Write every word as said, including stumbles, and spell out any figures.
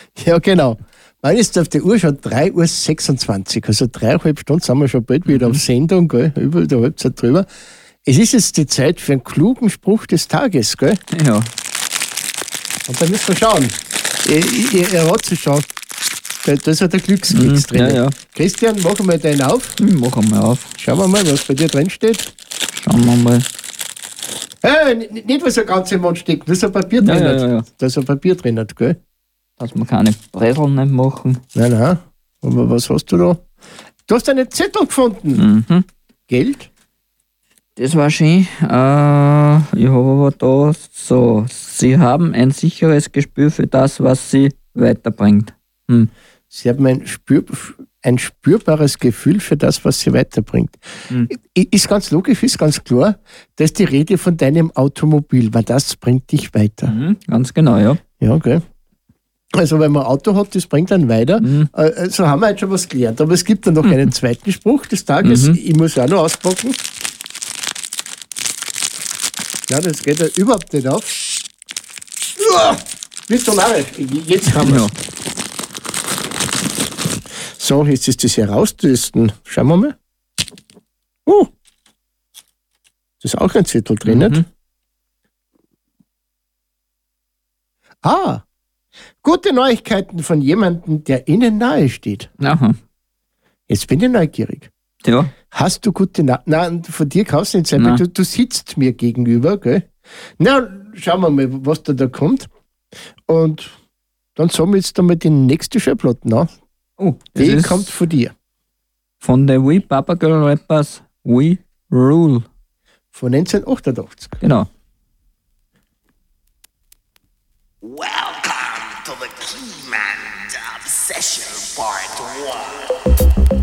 Ja, genau. Weil jetzt auf der Uhr schon drei Uhr sechsundzwanzig, also dreieinhalb Stunden sind wir schon bald wieder auf Sendung, gell? Über der Halbzeit drüber. Es ist jetzt die Zeit für einen klugen Spruch des Tages, gell? Ja. Und da müssen wir schauen. Ihr, ihr, ihr ratet schon. Da, da ist ja der Glückskeks Mhm, drin. ja, ja. Christian, mach mal deinen auf. Ich mach einmal auf. Schauen wir mal, was bei dir drin steht. Schauen wir mal. Hey, n- nicht, was ein ganz im Mund steckt, da ist ein Papier Ja, drin. ja, ja, ja. Da ist ein Papier drin, gell? Dass wir keine Breseln nicht machen. Nein, nein. Aber was hast du da? Du hast einen Zettel gefunden. Mhm. Geld? Das war schön. Äh, ich habe aber da so, Sie haben ein sicheres Gespür für das, was Sie weiterbringt. Hm. Sie haben ein, spür, ein spürbares Gefühl für das, was sie weiterbringt. Hm. I- Ist ganz logisch, ist ganz klar, da ist die Rede von deinem Automobil, weil das bringt dich weiter. Mhm, ganz genau, ja. Ja, okay. Also wenn man ein Auto hat, das bringt dann weiter. Mhm. Äh, Also haben wir jetzt schon was gelernt. Aber es gibt dann noch einen zweiten Spruch des Tages. Mhm. Ich muss auch noch auspacken. Ja, das geht ja überhaupt nicht auf. Uah! Bist du narrisch? Jetzt haben wir Ja. So, jetzt ist das heraustesten. Schauen wir mal. Uh, da ist auch ein Zettel drin, Mhm. nicht? Ah, gute Neuigkeiten von jemandem, der Ihnen nahe steht. Aha. Jetzt bin ich neugierig. Ja. Hast du gute Nachrichten? Nein, von dir kannst du nicht sein, Nein. weil du, du sitzt mir gegenüber, gell? Na, schauen wir mal, was da, da kommt. Und dann sagen wir jetzt einmal die nächste Schallplatte an. Oh, das Die ist kommt von dir. von den We Papa Girl Rappers We Rule. Von neunzehnhundertachtundachtzig. Genau. Welcome to the Keyman Obsession Part one.